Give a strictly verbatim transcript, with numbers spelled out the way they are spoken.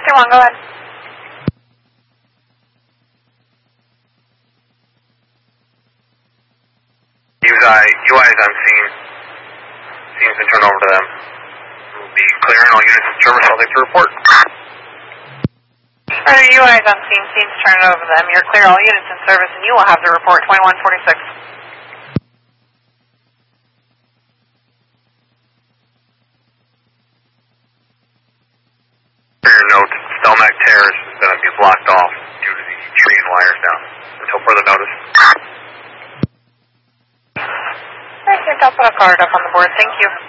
three one, go ahead. U Is I'm seeing. Seeing's been turned over to them. We'll be clearing all units in service. I'll take the report. Roger, U Is on scene. Scene's turned over to them. You're clear all units in service, and you will have the report twenty-one forty-six. For your note, Stelmack Terrace is going to be blocked off due to the trees and wires down until further notice. Alright, I'll put a card up on the board. Thank you.